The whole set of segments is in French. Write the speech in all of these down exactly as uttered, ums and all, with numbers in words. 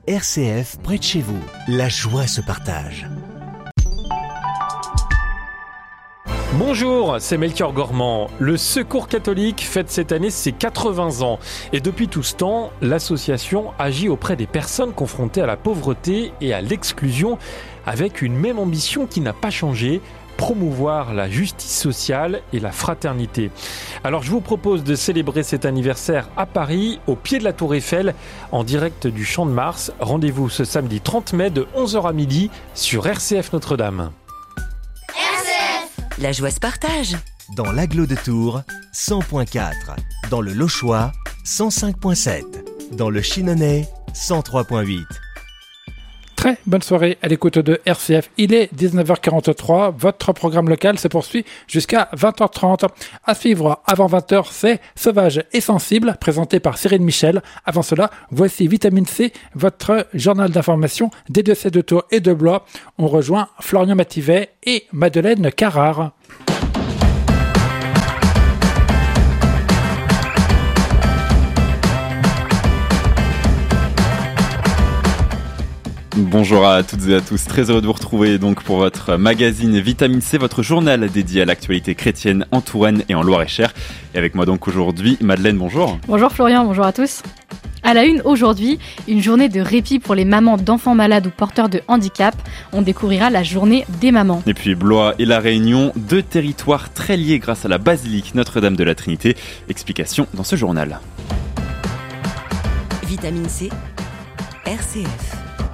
R C F près de chez vous. La joie se partage. Bonjour, c'est Melchior Gormand. Le Secours catholique fête cette année ses quatre-vingts ans. Et depuis tout ce temps, l'association agit auprès des personnes confrontées à la pauvreté et à l'exclusion avec une même ambition qui n'a pas changé: promouvoir la justice sociale et la fraternité. Alors je vous propose de célébrer cet anniversaire à Paris, au pied de la Tour Eiffel, en direct du Champ de Mars. Rendez-vous ce samedi trente mai de onze heures à midi sur R C F Notre-Dame. La joie se partage. Dans l'Agglo de Tours, cent virgule quatre. Dans le Lochois, cent cinq virgule sept. Dans le Chinonais, cent trois virgule huit. Très bonne soirée à l'écoute de R C F. Il est dix-neuf heures quarante-trois. Votre programme local se poursuit jusqu'à vingt heures trente. À suivre avant vingt heures, c'est Sauvage et Sensible, présenté par Cyril Michel. Avant cela, voici Vitamine C, votre journal d'information des deux C de Tours et de Blois. On rejoint Florian Mativet et Madeleine Carrard. Bonjour à toutes et à tous, très heureux de vous retrouver donc pour votre magazine Vitamine C, votre journal dédié à l'actualité chrétienne en Touraine et en Loir-et-Cher. Et avec moi donc aujourd'hui, Madeleine, bonjour. Bonjour Florian, bonjour à tous. À la une aujourd'hui, une journée de répit pour les mamans d'enfants malades ou porteurs de handicap. On découvrira la journée des mamans. Et puis Blois et La Réunion, deux territoires très liés grâce à la basilique Notre-Dame de la Trinité. Explication dans ce journal. Vitamine C, R C F.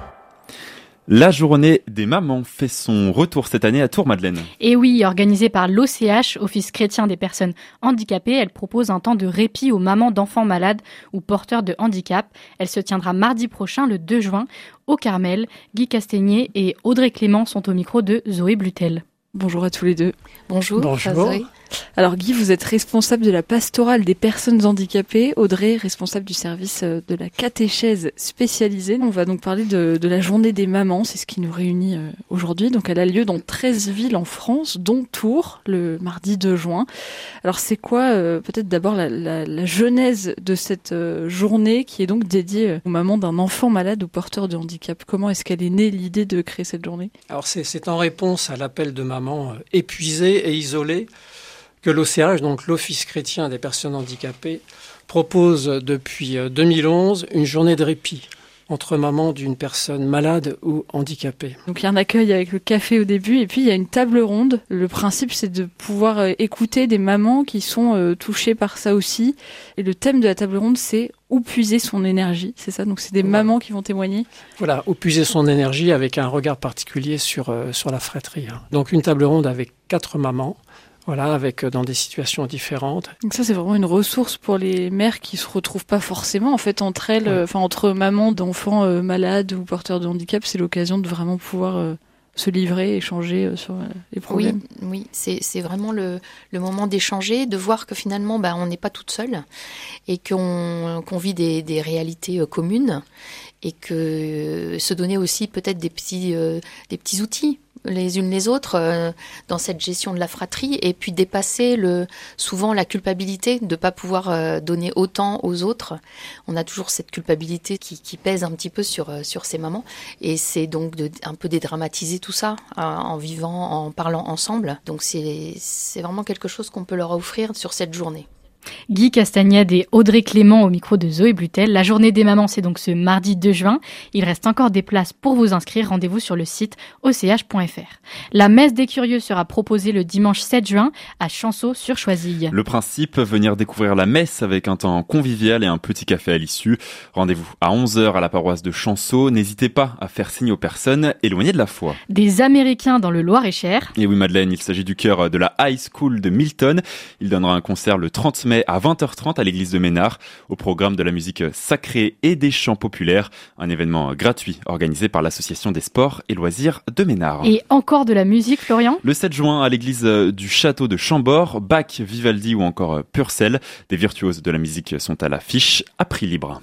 La journée des mamans fait son retour cette année à Tours, Madeleine. Et oui, organisée par l'O C H, Office chrétien des personnes handicapées, elle propose un temps de répit aux mamans d'enfants malades ou porteurs de handicap. Elle se tiendra mardi prochain, le deux juin, au Carmel. Guy Castagnier et Audrey Clément sont au micro de Zoé Blutel. Bonjour à tous les deux. Bonjour. Bonjour. Alors Guy, vous êtes responsable de la pastorale des personnes handicapées. Audrey, responsable du service de la catéchèse spécialisée. On va donc parler de, de la journée des mamans, c'est ce qui nous réunit aujourd'hui. Donc elle a lieu dans treize villes en France, dont Tours, le mardi deux juin. Alors c'est quoi euh, peut-être d'abord la, la, la genèse de cette euh, journée qui est donc dédiée aux mamans d'un enfant malade ou porteur de handicap? Comment est-ce qu'elle est née l'idée de créer cette journée? Alors c'est, c'est en réponse à l'appel de mamans épuisées et isolées que l'O C H, donc l'Office chrétien des personnes handicapées, propose depuis deux mille onze une journée de répit entre mamans d'une personne malade ou handicapée. Donc il y a un accueil avec le café au début et puis il y a une table ronde. Le principe c'est de pouvoir euh, écouter des mamans qui sont euh, touchées par ça aussi. Et le thème de la table ronde c'est où puiser son énergie, c'est ça? Donc c'est des voilà. mamans qui vont témoigner. Voilà, où puiser son énergie avec un regard particulier sur, euh, sur la fratrie. Hein. Donc une table ronde avec quatre mamans. Voilà, avec dans des situations différentes. Donc ça, c'est vraiment une ressource pour les mères qui se retrouvent pas forcément en fait entre elles, ouais. enfin entre mamans d'enfants euh, malades ou porteurs de handicap. C'est l'occasion de vraiment pouvoir euh, se livrer, échanger euh, sur euh, les problèmes. Oui, oui, c'est c'est vraiment le le moment d'échanger, de voir que finalement, bah, on n'est pas toute seule et qu'on qu'on vit des des réalités euh, communes et que euh, se donner aussi peut-être des petits euh, des petits outils les unes les autres euh, dans cette gestion de la fratrie et puis dépasser le souvent la culpabilité de pas pouvoir euh, donner autant aux autres. On a toujours cette culpabilité qui, qui pèse un petit peu sur euh, sur ces mamans et c'est donc de un peu dédramatiser tout ça euh, en vivant, en parlant ensemble. Donc c'est c'est vraiment quelque chose qu'on peut leur offrir sur cette journée. Guy Castagnade et Audrey Clément au micro de Zoé Blutel. La journée des mamans, c'est donc ce mardi deux juin. Il reste encore des places pour vous inscrire. Rendez-vous sur le site o c h point f r. La messe des curieux sera proposée le dimanche sept juin à Chanceau-sur-Choisille. Le principe, venir découvrir la messe avec un temps convivial et un petit café à l'issue. Rendez-vous à onze heures à la paroisse de Chanceau. N'hésitez pas à faire signe aux personnes éloignées de la foi. Des Américains dans le Loir-et-Cher. Et oui Madeleine, il s'agit du chœur de la High School de Milton. Il donnera un concert le trente mai à vingt heures trente à l'église de Ménard, au programme de la musique sacrée et des chants populaires, un événement gratuit organisé par l'association des sports et loisirs de Ménard. Et encore de la musique, Florian ? Le sept juin à l'église du château de Chambord, Bach, Vivaldi ou encore Purcell, des virtuoses de la musique sont à l'affiche à prix libre.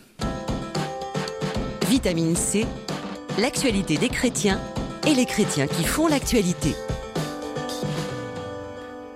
Vitamine C, l'actualité des chrétiens et les chrétiens qui font l'actualité.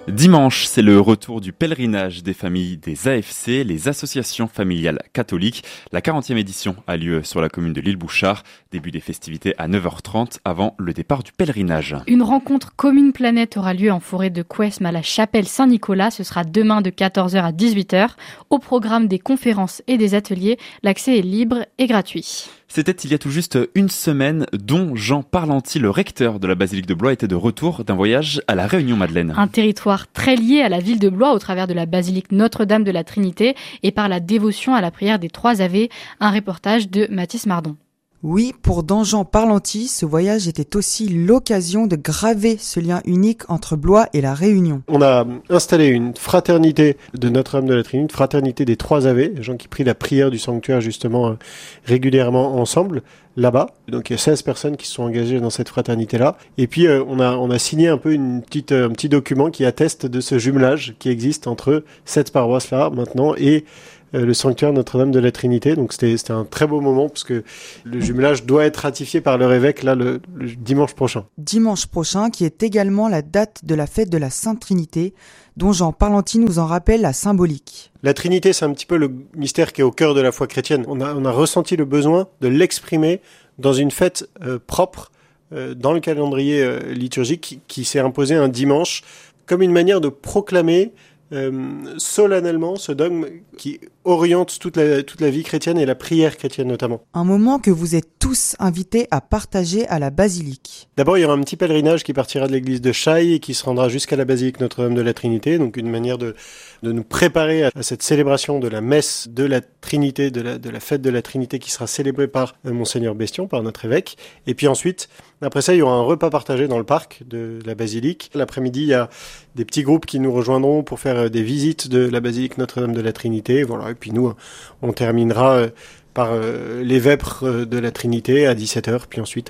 Dimanche, c'est le retour du pèlerinage des familles des A F C, les associations familiales catholiques. La quarantième édition a lieu sur la commune de l'Île-Bouchard. Début des festivités à neuf heures trente avant le départ du pèlerinage. Une rencontre commune planète aura lieu en forêt de Couesme à la chapelle Saint-Nicolas. Ce sera demain de quatorze heures à dix-huit heures. Au programme des conférences et des ateliers, l'accès est libre et gratuit. C'était il y a tout juste une semaine, dont Jean Parlanti, le recteur de la basilique de Blois, était de retour d'un voyage à la Réunion-Madeleine. Un territoire très lié à la ville de Blois au travers de la basilique Notre-Dame de la Trinité et par la dévotion à la prière des Trois Ave. Un reportage de Mathis Mardon. Oui, pour don Jean Parlanti, ce voyage était aussi l'occasion de graver ce lien unique entre Blois et la Réunion. On a installé une fraternité de Notre-Dame de la Trinité, une fraternité des Trois Ave, les gens qui prient la prière du sanctuaire justement euh, régulièrement ensemble, là-bas. Donc il y a seize personnes qui se sont engagées dans cette fraternité-là. Et puis euh, on a on a signé un peu une petite euh, un petit document qui atteste de ce jumelage qui existe entre cette paroisse-là maintenant et le sanctuaire Notre-Dame de la Trinité. Donc c'était, c'était un très beau moment parce que le jumelage doit être ratifié par leur évêque là le, le dimanche prochain. Dimanche prochain qui est également la date de la fête de la Sainte Trinité dont Jean Parlanti nous en rappelle la symbolique. La Trinité, c'est un petit peu le mystère qui est au cœur de la foi chrétienne. On a, on a ressenti le besoin de l'exprimer dans une fête euh, propre euh, dans le calendrier euh, liturgique qui, qui s'est imposé un dimanche comme une manière de proclamer Euh, solennellement ce dogme qui oriente toute la, toute la vie chrétienne et la prière chrétienne notamment. Un moment que vous êtes tous invités à partager à la basilique. D'abord, il y aura un petit pèlerinage qui partira de l'église de Chailles et qui se rendra jusqu'à la basilique Notre-Dame de la Trinité, donc une manière de, de nous préparer à, à cette célébration de la messe de la Trinité, de la, de la fête de la Trinité qui sera célébrée par euh, Monseigneur Bestion, par notre évêque. Et puis ensuite, après ça, il y aura un repas partagé dans le parc de la basilique. L'après-midi, il y a des petits groupes qui nous rejoindront pour faire des visites de la basilique Notre-Dame de la Trinité. Voilà. Et puis nous, on terminera par les vêpres de la Trinité à dix-sept heures, puis ensuite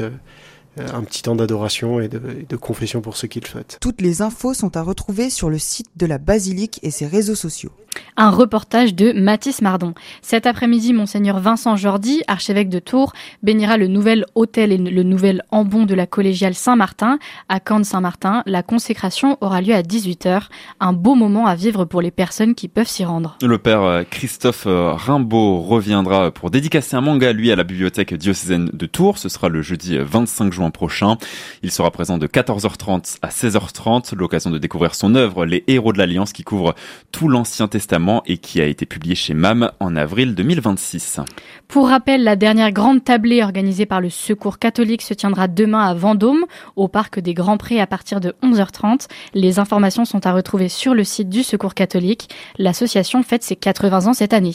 un petit temps d'adoration et de, et de confession pour ceux qui le souhaitent. Toutes les infos sont à retrouver sur le site de la basilique et ses réseaux sociaux. Un reportage de Mathis Mardon. Cet après-midi, Monseigneur Vincent Jordi, archevêque de Tours, bénira le nouvel autel et le nouvel ambon de la collégiale Saint-Martin. À Cannes-Saint-Martin, la consécration aura lieu à dix-huit heures. Un beau moment à vivre pour les personnes qui peuvent s'y rendre. Le père Christophe Rimbaud reviendra pour dédicacer un manga, lui, à la bibliothèque diocésaine de Tours. Ce sera le jeudi vingt-cinq juin prochain. Il sera présent de quatorze heures trente à seize heures trente. L'occasion de découvrir son œuvre, Les Héros de l'Alliance, qui couvre tout l'Ancien Testament et qui a été publié chez M A M en avril deux mille vingt-six. Pour rappel, la dernière grande tablée organisée par le Secours catholique se tiendra demain à Vendôme, au parc des Grands Prés à partir de onze heures trente. Les informations sont à retrouver sur le site du Secours catholique. L'association fête ses quatre-vingts ans cette année.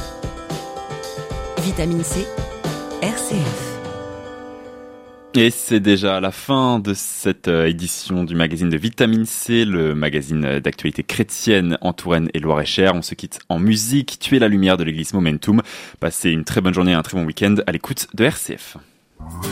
Vitamine C, R C F. Et c'est déjà la fin de cette édition du magazine de Vitamine C, le magazine d'actualité chrétienne en Touraine et Loir-et-Cher. On se quitte en musique, Tuer la lumière de l'église Momentum. Passez une très bonne journée et un très bon week-end à l'écoute de R C F.